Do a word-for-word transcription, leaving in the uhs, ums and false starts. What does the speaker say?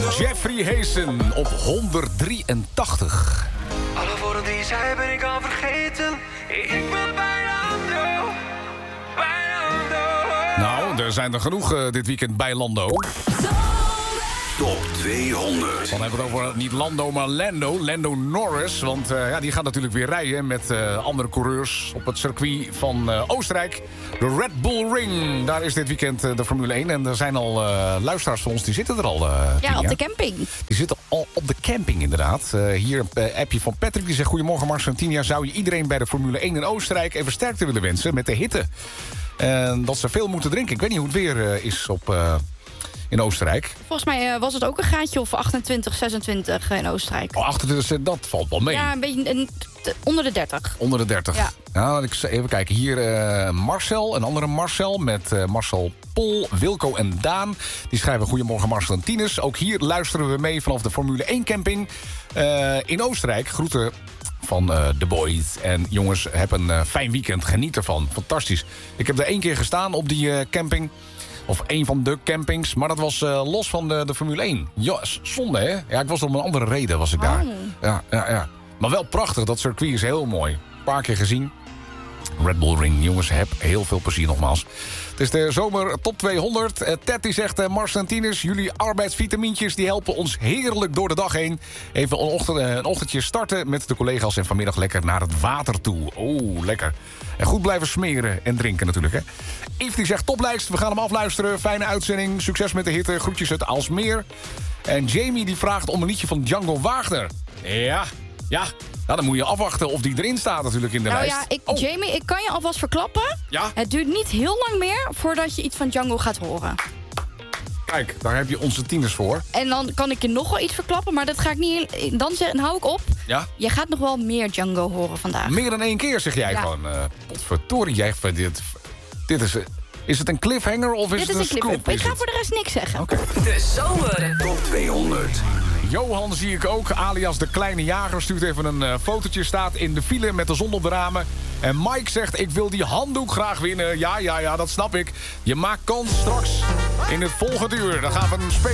Jeffrey Hazen op honderddrieëntachtig. Alle woorden die zei ben ik al vergeten. Ik ben bijna Lando. Bijna Lando. Nou, er zijn er genoeg uh, dit weekend bij Lando. Top tweehonderd. Dan hebben we het over niet Lando, maar Lando. Lando Norris. Want uh, ja, die gaat natuurlijk weer rijden met uh, andere coureurs op het circuit van uh, Oostenrijk. De Red Bull Ring. Daar is dit weekend uh, de Formule één. En er zijn al uh, luisteraars van ons, die zitten er al. Uh, ja, op de camping. Die zitten al op de camping, inderdaad. Uh, hier een uh, appje van Patrick. Die zegt: goedemorgen, Marcel en Tinia. Zou je iedereen bij de Formule één in Oostenrijk even sterkte willen wensen met de hitte? En dat ze veel moeten drinken. Ik weet niet hoe het weer uh, is op... Uh, in Oostenrijk. Volgens mij uh, was het ook een gaatje of achtentwintig, zesentwintig in Oostenrijk. Oh, achtentwintig, dat valt wel mee. Ja, een beetje een, t- onder de dertig. Onder de dertig. Ja. Nou, ik, even kijken. Hier uh, Marcel, een andere Marcel... met uh, Marcel Pol, Wilco en Daan. Die schrijven: goedemorgen Marcel en Tinus. Ook hier luisteren we mee vanaf de Formule één camping uh, in Oostenrijk. Groeten van uh, de boys. En jongens, heb een uh, fijn weekend. Geniet ervan. Fantastisch. Ik heb er één keer gestaan op die uh, camping... Of een van de campings. Maar dat was uh, los van de, de Formule één. Ja, zonde, hè? Ja, ik was om een andere reden was ik daar. Oh. Ja, ja, ja. Maar wel prachtig. Dat circuit is heel mooi. Een paar keer gezien. Red Bull Ring. Jongens, heb heel veel plezier nogmaals. Het is de zomer top tweehonderd. Uh, Ted die zegt: uh, Marcel en Tinus, jullie arbeidsvitamintjes die helpen ons heerlijk door de dag heen. Even een, ochtend, uh, een ochtendje starten met de collega's en vanmiddag lekker naar het water toe. Oeh, lekker. En goed blijven smeren en drinken natuurlijk, hè. Yves die zegt: toplijst, we gaan hem afluisteren. Fijne uitzending, succes met de hitte. Groetjes uit Aalsmeer. En Jamie die vraagt om een liedje van Django Wagner. Ja, ja. Nou, dan moet je afwachten of die erin staat natuurlijk in de nou lijst. ja, ik, oh. Jamie, ik kan je alvast verklappen. Ja? Het duurt niet heel lang meer voordat je iets van Django gaat horen. Kijk, daar heb je onze tieners voor. En dan kan ik je nog wel iets verklappen, maar dat ga ik niet... Dan, zeg, dan hou ik op. Ja? Je gaat nog wel meer Django horen vandaag. Meer dan één keer, zeg jij Ja. gewoon. Uh, potverdorie, jij vindt dit... Dit is... Is het een cliffhanger of is Dit het is een een clip. scoop? Ik Is ga het? voor de rest niks zeggen. Oké. De zomer. Top tweehonderd. Johan zie ik ook, alias de kleine jager, stuurt even een uh, fotootje, staat in de file met de zon op de ramen. En Mike zegt: ik wil die handdoek graag winnen. Ja, ja, ja, dat snap ik. Je maakt kans straks in het volgende uur. Dan gaan we een